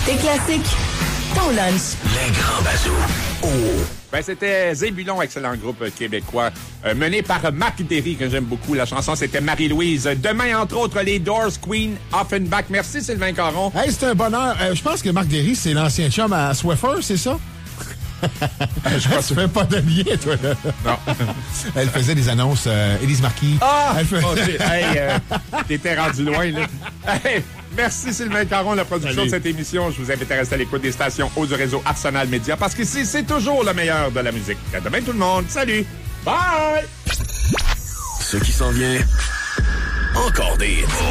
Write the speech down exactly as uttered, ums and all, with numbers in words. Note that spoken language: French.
Tes classiques, ton lunch. Les grands bazous. Oh! Ben, c'était Zébulon, excellent groupe québécois, euh, mené par Marc Derry, que j'aime beaucoup. La chanson, c'était Marie-Louise. Demain, entre autres, les Doors, Queen, Offenbach. Merci, Sylvain Caron. Hey, c'est un bonheur. Euh, je pense que Marc Derry, c'est l'ancien chum à Swiffer, c'est ça? Je crois que tu fais pas de lien, toi, là. Non. Elle faisait des annonces, euh, Élise Marquis. Ah! Elle fait... Oh, hey, euh, t'étais rendu loin, là. Hey, merci, Sylvain Caron, la production Salut. de cette émission. Je vous invite à rester à l'écoute des stations haut du réseau Arsenal Média, parce qu'ici, c'est toujours le meilleur de la musique. À demain, tout le monde. Salut! Bye! Ce qui s'en vient, encore des hits.